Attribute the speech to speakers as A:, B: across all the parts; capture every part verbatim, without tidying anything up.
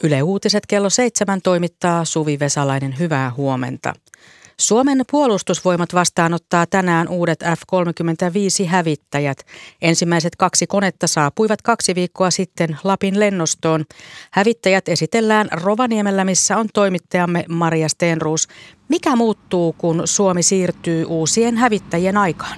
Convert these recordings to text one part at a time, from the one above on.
A: Yle Uutiset kello seitsemän toimittaa Suvi Vesalainen. Hyvää huomenta. Suomen puolustusvoimat vastaanottaa tänään uudet F kolmekymmentäviisi-hävittäjät. Ensimmäiset kaksi konetta saapuivat kaksi viikkoa sitten Lapin lennostoon. Hävittäjät esitellään Rovaniemellä, missä on toimittajamme Maria Stenroos. Mikä muuttuu, kun Suomi siirtyy uusien hävittäjien aikaan?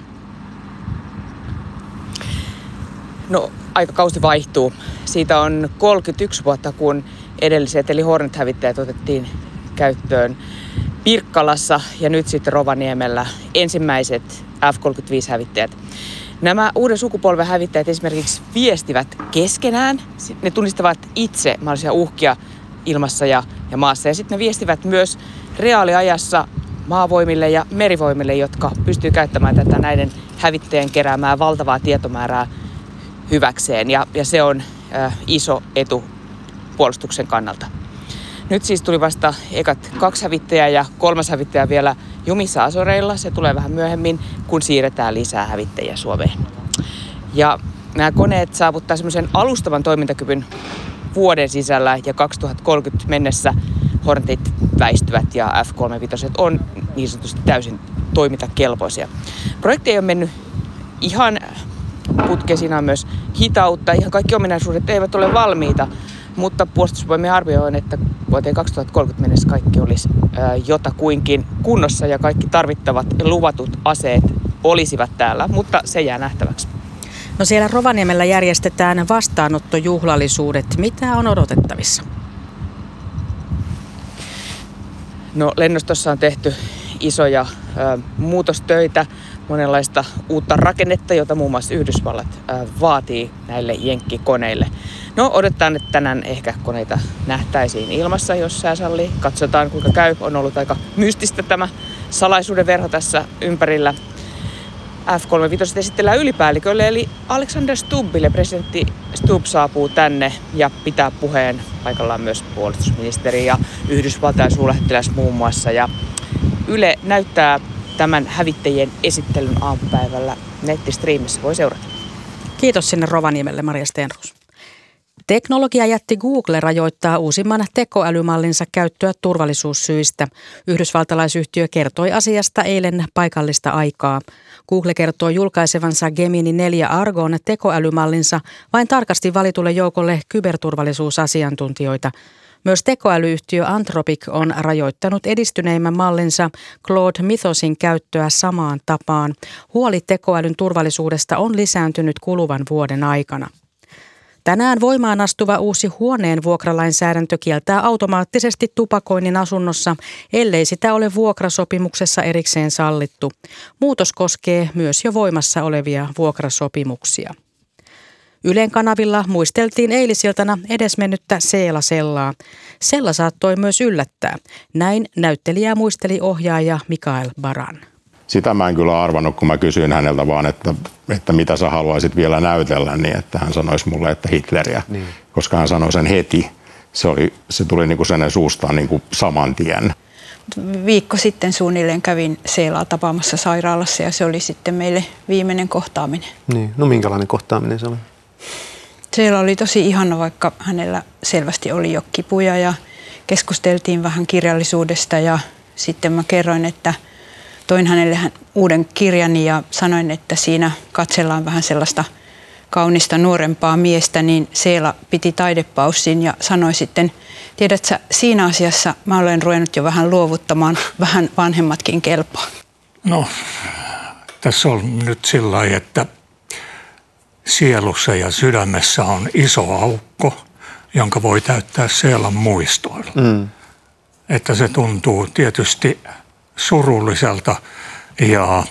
B: No, aikakausi vaihtuu. Siitä on kolmekymmentäyksi vuotta, kun edelliset eli Hornet-hävittäjät otettiin käyttöön Pirkkalassa ja nyt sitten Rovaniemellä ensimmäiset F kolmekymmentäviisi-hävittäjät. Nämä uuden sukupolven hävittäjät esimerkiksi viestivät keskenään. Ne tunnistavat itse mahdollisia uhkia ilmassa ja, ja maassa. Ja sitten ne viestivät myös reaaliajassa maavoimille ja merivoimille, jotka pystyy käyttämään tätä näiden hävittäjien keräämää valtavaa tietomäärää hyväkseen. Ja, ja se on äh, iso etu puolustuksen kannalta. Nyt siis tuli vasta ekat kaksi hävittäjää ja kolmas hävittäjä vielä jumissa Azoreilla. Se tulee vähän myöhemmin, kun siirretään lisää hävittäjiä Suomeen. Ja nämä koneet saavuttaa semmoisen alustavan toimintakyvyn vuoden sisällä ja kaksituhattakolmekymmentä mennessä Hornetit väistyvät ja F kolmekymmentäviisi on niin sanotusti täysin toimintakelpoisia. Projekti ei ole mennyt ihan putkeen, siinä on myös hitautta. Ihan kaikki ominaisuudet eivät ole valmiita. Mutta puolustusvoimien arvio on, että vuoteen kaksituhattakolmekymmentä mennessä kaikki olisi ää, jotakuinkin kunnossa ja kaikki tarvittavat ja luvatut aseet olisivat täällä, mutta se jää nähtäväksi.
A: No siellä Rovaniemellä järjestetään vastaanottojuhlallisuudet. Mitä on odotettavissa?
B: No lennostossa on tehty isoja ää, muutostöitä, monenlaista uutta rakennetta, jota muun muassa Yhdysvallat ää, vaatii näille jenkkikoneille. No odotetaan, että tänään ehkä koneita nähtäisiin ilmassa, jos sää sallii. Katsotaan kuinka käy. On ollut aika mystistä tämä salaisuuden verho tässä ympärillä. F kolmekymmentäviisi esitellään ylipäällikölle eli Alexander Stubbille. Presidentti Stubb saapuu tänne ja pitää puheen. Paikallaan myös puolustusministeri ja Yhdysvaltain suurlähettiläs muun muassa. Ja Yle näyttää tämän hävittäjien esittelyn aamupäivällä nettistriimissä. Voi seurata.
A: Kiitos sinne Rovaniemelle, Maria Stenroos. Teknologiajätti Google rajoittaa uusimman tekoälymallinsa käyttöä turvallisuussyistä. Yhdysvaltalaisyhtiö kertoi asiasta eilen paikallista aikaa. Google kertoo julkaisevansa Gemini neljä Argon tekoälymallinsa vain tarkasti valitulle joukolle kyberturvallisuusasiantuntijoita. Myös tekoälyyhtiö Anthropic on rajoittanut edistyneimmän mallinsa Claude Mythosin käyttöä samaan tapaan. Huoli tekoälyn turvallisuudesta on lisääntynyt kuluvan vuoden aikana. Tänään voimaan astuva uusi huoneen vuokralainsäädäntö kieltää automaattisesti tupakoinnin asunnossa, ellei sitä ole vuokrasopimuksessa erikseen sallittu. Muutos koskee myös jo voimassa olevia vuokrasopimuksia. Ylen kanavilla muisteltiin eilisiltana edesmennyttä Seela Sellaa. Sella saattoi myös yllättää. Näin näyttelijää muisteli ohjaaja Mikael Baran.
C: Sitä mä en kyllä arvannut, kun mä kysyin häneltä vaan, että, että mitä sä haluaisit vielä näytellä, niin että hän sanoisi mulle, että Hitleriä, niin. Koska hän sanoi sen heti. Se, oli, se tuli niin kuin sen suustaan niin kuin saman tien.
D: Viikko sitten suunnilleen kävin Seelaa tapaamassa sairaalassa ja se oli sitten meille viimeinen kohtaaminen.
E: Niin. No minkälainen kohtaaminen se oli?
D: Seela oli tosi ihana, vaikka hänellä selvästi oli jo kipuja ja keskusteltiin vähän kirjallisuudesta ja sitten mä kerroin, että toin hänelle uuden kirjani ja sanoin, että siinä katsellaan vähän sellaista kaunista nuorempaa miestä, niin Seela piti taidepaussin ja sanoi sitten, tiedätkö, siinä asiassa mä olen ruvennut jo vähän luovuttamaan, vähän vanhemmatkin kelpaa.
F: No, tässä on nyt sillä lailla, että sielussa ja sydämessä on iso aukko, jonka voi täyttää Seelan muistoilla. Mm. Että se tuntuu tietysti surulliselta ja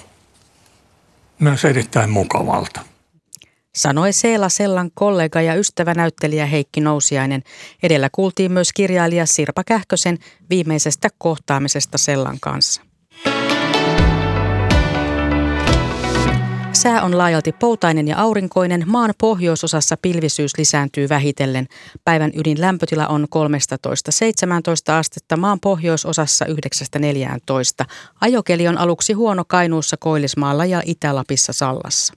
F: myös erittäin mukavalta.
A: Sanoi Seela Sellan kollega ja ystävänäyttelijä Heikki Nousiainen. Edellä kuultiin myös kirjailija Sirpa Kähkösen viimeisestä kohtaamisesta Sellan kanssa. Sää on laajalti poutainen ja aurinkoinen. Maan pohjoisosassa pilvisyys lisääntyy vähitellen. Päivän ydinlämpötila on kolmetoista seitsemäntoista astetta, maan pohjoisosassa yhdeksästä neljääntoista. Ajokeli on aluksi huono Kainuussa, Koillismaalla ja Itä-Lapissa Sallassa.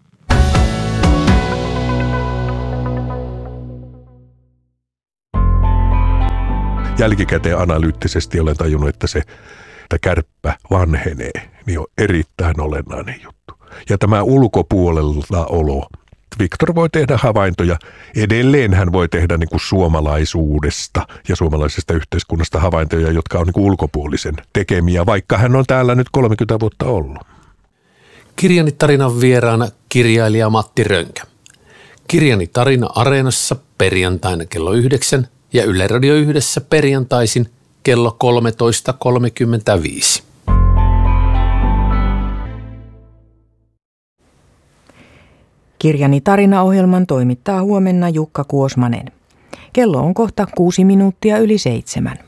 G: jälkikäteen analyyttisesti olen tajunnut, että se että kärppä vanhenee, niin on erittäin olennainen juttu. Ja tämä ulkopuolella olo. Viktor voi tehdä havaintoja. Edelleen hän voi tehdä niin kuin suomalaisuudesta ja suomalaisesta yhteiskunnasta havaintoja, jotka on niin kuin ulkopuolisen tekemiä, vaikka hän on täällä nyt kolmekymmentä vuotta ollut.
H: Kirjani tarinan vieraana kirjailija Matti Rönkä. Kirjani tarina Areenassa perjantaina kello yhdeksän ja Yle Radio yhdessä perjantaisin kello kolmetoista kolmekymmentäviisi.
I: Kirjani tarina-ohjelman toimittaa huomenna Jukka Kuosmanen. Kello on kohta kuusi minuuttia yli seitsemän.